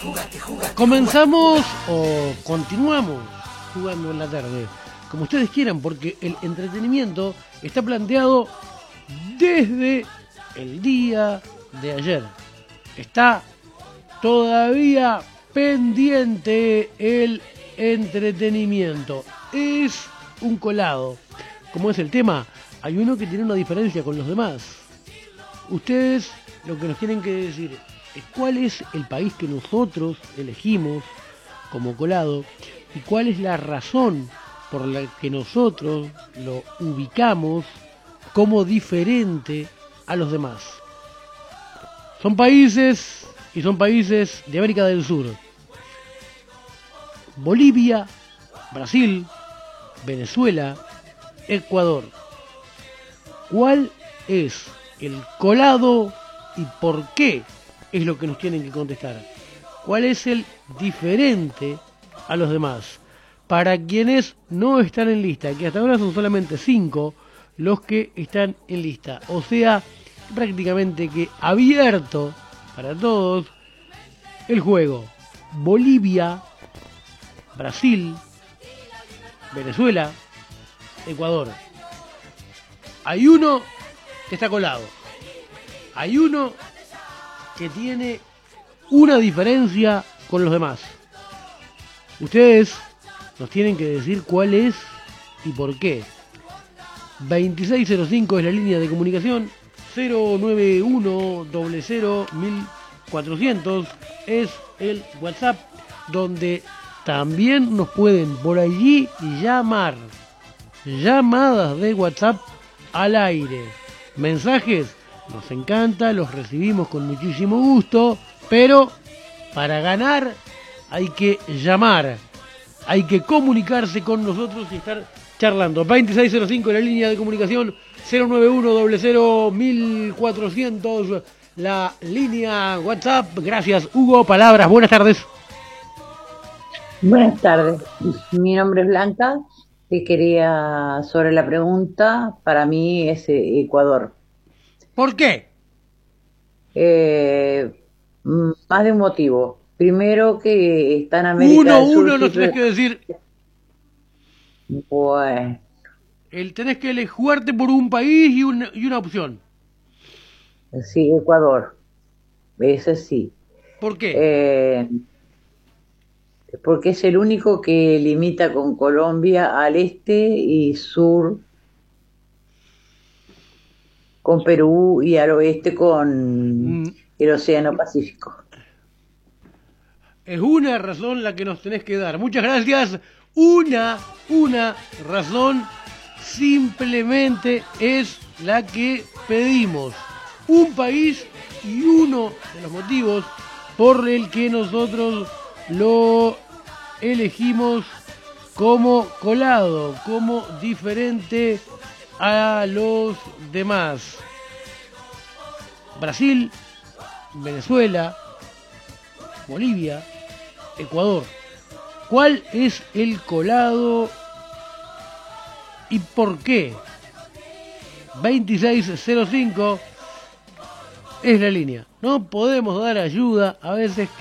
Comenzamos o continuamos jugando en la tarde, como ustedes quieran, porque el entretenimiento está planteado desde el día de ayer. Está todavía pendiente el entretenimiento. Es un colado. Como es el tema, hay uno que tiene una diferencia con los demás. Ustedes lo que nos tienen que decir es cuál es el país que nosotros elegimos como colado y cuál es la razón por la que nosotros lo ubicamos como diferente a los demás. Son países de América del Sur. Bolivia, Brasil, Venezuela, Ecuador. ¿Cuál es el colado y por qué? Es lo que nos tienen que contestar. ¿Cuál es el diferente a los demás? Para quienes no están en lista, que hasta ahora son solamente 5 los que están en lista. O sea, prácticamente que abierto para todos el juego. Bolivia, Brasil, Venezuela, Ecuador. Hay uno que está colado. Hay uno que tiene una diferencia con los demás. Ustedes nos tienen que decir cuál es y por qué. 2605 es la línea de comunicación, 091 00 1400 es el WhatsApp, donde también nos pueden por allí llamar. Llamadas de WhatsApp al aire. Mensajes, nos encanta, los recibimos con muchísimo gusto, pero para ganar hay que llamar, hay que comunicarse con nosotros y estar charlando. 2605 la línea de comunicación, 091 00 1400 la línea WhatsApp. Gracias, Hugo. Palabras, buenas tardes. Buenas tardes, mi nombre es Blanca y quería, sobre la pregunta, para mí es Ecuador. ¿Por qué? Más de un motivo. Primero que está en América del Sur. Uno nos tenés que decir. Bueno, Tenés que jugarte por un país y una opción. sí, Ecuador. Ese sí. ¿Por qué? Porque es el único que limita con Colombia al este y sur, con Perú, y al oeste con el Océano Pacífico. Es una razón la que nos tenés que dar. Muchas gracias. Una razón simplemente es la que pedimos. Un país y uno de los motivos por el que nosotros lo elegimos como colado, como diferente a los demás. Brasil, Venezuela, Bolivia, Ecuador. ¿Cuál es el colado y por qué? 2605 es la línea. No podemos dar ayuda a veces